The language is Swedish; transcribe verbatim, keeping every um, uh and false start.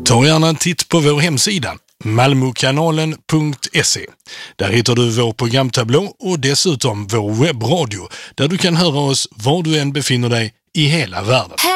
Ta gärna en titt på vår hemsida malmokanalen punkt se. Där hittar du vår programtablå och dessutom vår webbradio där du kan höra oss var du än befinner dig i hela världen.